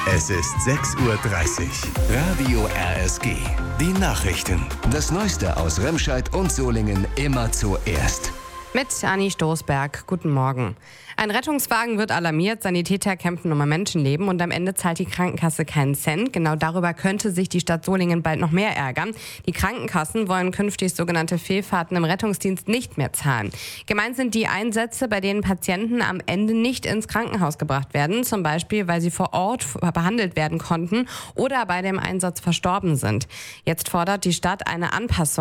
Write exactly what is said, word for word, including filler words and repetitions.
Es ist sechs Uhr dreißig. Radio R S G. Die Nachrichten. Das Neueste aus Remscheid und Solingen immer zuerst. Mit Anni Stoßberg. Guten Morgen. Ein Rettungswagen wird alarmiert, Sanitäter kämpfen um ein Menschenleben und am Ende zahlt die Krankenkasse keinen Cent. Genau darüber könnte sich die Stadt Solingen bald noch mehr ärgern. Die Krankenkassen wollen künftig sogenannte Fehlfahrten im Rettungsdienst nicht mehr zahlen. Gemeint sind die Einsätze, bei denen Patienten am Ende nicht ins Krankenhaus gebracht werden, zum Beispiel weil sie vor Ort behandelt werden konnten oder bei dem Einsatz verstorben sind. Jetzt fordert die Stadt eine Anpassung